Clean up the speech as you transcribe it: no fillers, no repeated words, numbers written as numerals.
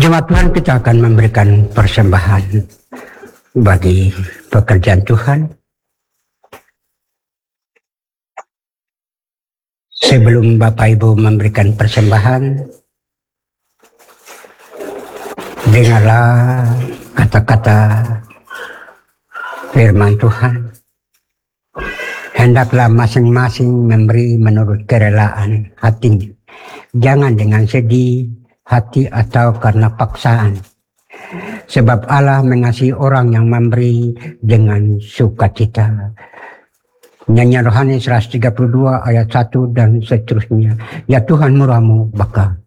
Jemaat Tuhan, kita akan memberikan persembahan bagi pekerjaan Tuhan. Sebelum Bapak Ibu memberikan persembahan, dengarlah kata-kata firman Tuhan. Hendaklah masing-masing memberi menurut kerelaan hatinya. Jangan dengan sedih hati atau karena paksaan. Sebab Allah mengasihi orang yang memberi dengan sukacita. Nyanyian Rohani 132 ayat 1 dan seterusnya. Ya Tuhan, murah-Mu baka